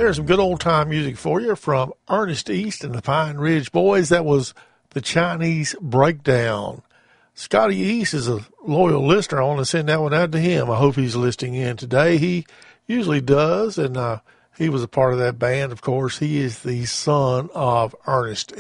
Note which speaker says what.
Speaker 1: There's some good old-time music for you from Ernest East and the Pine Ridge Boys. That was the Chinese Breakdown. Scotty East is a loyal listener. I want to send that one out to him. I hope he's listening in today. He usually does, and he was a part of that band. Of course, he is the son of Ernest